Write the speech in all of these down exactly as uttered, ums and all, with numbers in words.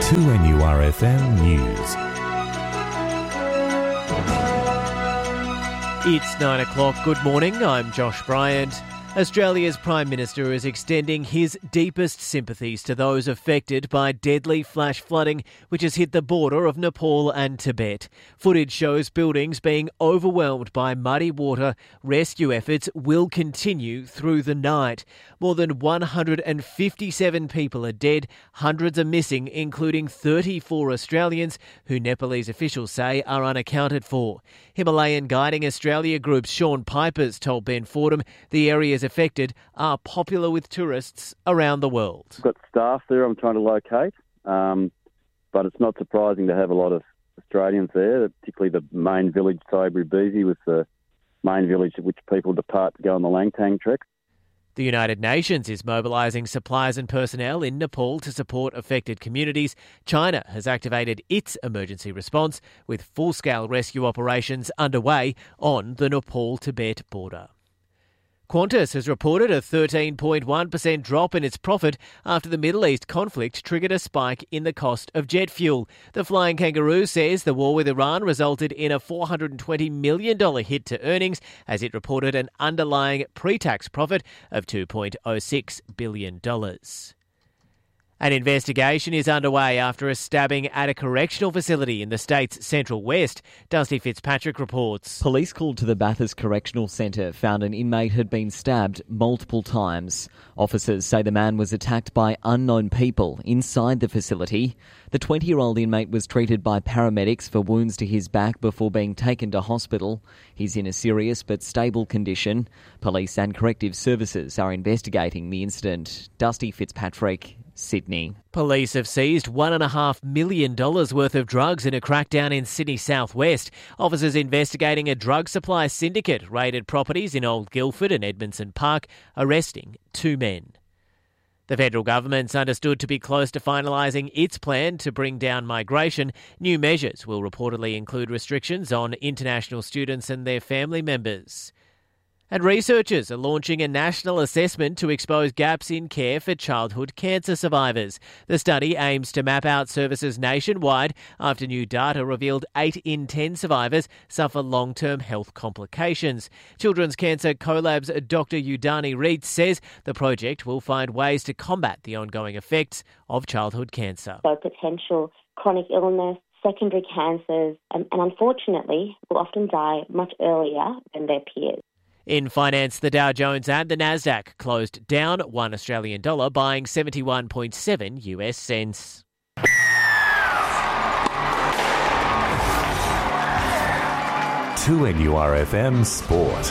two N U R F M News. It's nine o'clock. Good morning. I'm Josh Bryant. Australia's Prime Minister is extending his deepest sympathies to those affected by deadly flash flooding which has hit the border of Nepal and Tibet. Footage shows buildings being overwhelmed by muddy water. Rescue efforts will continue through the night. More than one hundred fifty-seven people are dead. Hundreds are missing, including thirty-four Australians who Nepalese officials say are unaccounted for. Himalayan Guiding Australia Group's Sean Pipers told Ben Fordham the areas affected are popular with tourists around the world. I've got staff there I'm trying to locate, um, but it's not surprising to have a lot of Australians there, particularly the main village, Saibu Beezy, was the main village at which people depart to go on the Langtang trek. The United Nations is mobilising supplies and personnel in Nepal to support affected communities. China has activated its emergency response with full-scale rescue operations underway on the Nepal-Tibet border. Qantas has reported a thirteen point one percent drop in its profit after the Middle East conflict triggered a spike in the cost of jet fuel. The Flying Kangaroo says the war with Iran resulted in a four hundred twenty million dollars hit to earnings as it reported an underlying pre-tax profit of two point oh six billion dollars. An investigation is underway after a stabbing at a correctional facility in the state's central west. Dusty Fitzpatrick reports. Police called to the Bathurst Correctional Centre found an inmate had been stabbed multiple times. Officers say the man was attacked by unknown people inside the facility. The twenty-year-old inmate was treated by paramedics for wounds to his back before being taken to hospital. He's in a serious but stable condition. Police and corrective services are investigating the incident. Dusty Fitzpatrick, Sydney. Police have seized one point five million dollars worth of drugs in a crackdown in Sydney southwest. Officers investigating a drug supply syndicate raided properties in Old Guildford and Edmondson Park, arresting two men. The federal government's understood to be close to finalising its plan to bring down migration. New measures will reportedly include restrictions on international students and their family members. And researchers are launching a national assessment to expose gaps in care for childhood cancer survivors. The study aims to map out services nationwide after new data revealed eight in ten survivors suffer long-term health complications. Children's Cancer Collab's Doctor Udani Reed says the project will find ways to combat the ongoing effects of childhood cancer. So potential chronic illness, secondary cancers, and, and unfortunately will often die much earlier than their peers. In finance, the Dow Jones and the Nasdaq closed down one Australian dollar, buying seventy-one point seven U S cents. two N U R F M Sport.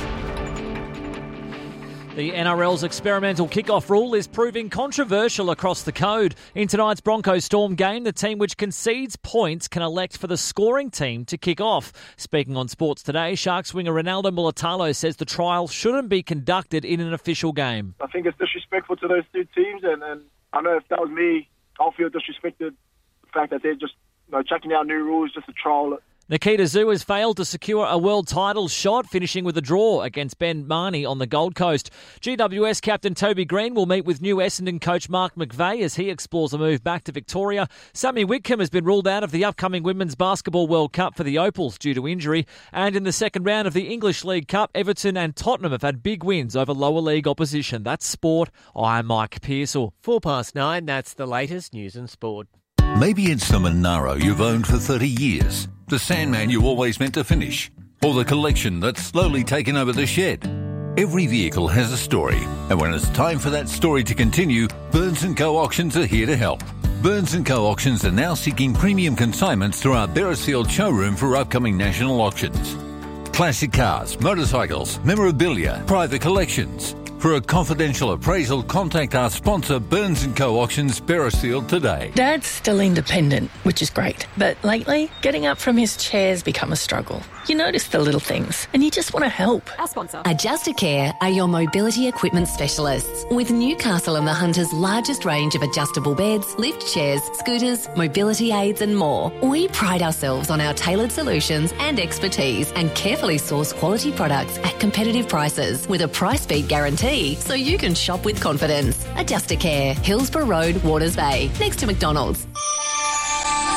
The N R L's experimental kickoff rule is proving controversial across the code. In tonight's Broncos Storm game, the team which concedes points can elect for the scoring team to kick off. Speaking on Sports Today, Sharks winger Ronaldo Mulatalo says the trial shouldn't be conducted in an official game. I think it's disrespectful to those two teams, and, and I know if that was me, I'll feel disrespected. The fact that they're just you know, checking out new rules just to trial it. Nikita Zhu has failed to secure a world title shot, finishing with a draw against Ben Marnie on the Gold Coast. G W S captain Toby Green will meet with new Essendon coach Mark McVeigh as he explores a move back to Victoria. Sammy Whitcomb has been ruled out of the upcoming Women's Basketball World Cup for the Opals due to injury. And in the second round of the English League Cup, Everton and Tottenham have had big wins over lower league opposition. That's sport. I'm Mike Pearsall. Four past nine, that's the latest news and sport. Maybe it's the Monaro you've owned for thirty years, the Sandman you always meant to finish, or the collection that's slowly taken over the shed. Every vehicle has a story, and when it's time for that story to continue, Burns and Co Auctions are here to help. Burns and Co Auctions are now seeking premium consignments through our Beresfield showroom for upcoming national auctions. Classic cars, motorcycles, memorabilia, private collections. For a confidential appraisal, contact our sponsor, Burns and Co Auctions, Beresfield today. Dad's still independent, which is great. But lately, getting up from his chair's become a struggle. You notice the little things, and you just want to help. Our sponsor. Adjustacare are your mobility equipment specialists. With Newcastle and the Hunter's largest range of adjustable beds, lift chairs, scooters, mobility aids and more, we pride ourselves on our tailored solutions and expertise and carefully source quality products at competitive prices with a price beat guarantee so you can shop with confidence. Adjustacare, Hillsborough Road, Waters Bay, next to McDonald's.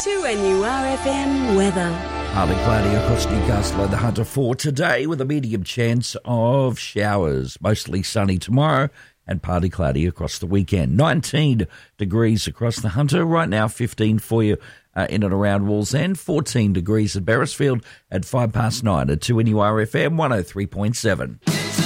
two N U R F M weather. Partly cloudy across Newcastle and the Hunter for today with a medium chance of showers. Mostly sunny tomorrow and partly cloudy across the weekend. nineteen degrees across the Hunter. Right now fifteen for you uh, in and around Wallsend. fourteen degrees at Beresfield at five past nine at two N U R F M one oh three point seven.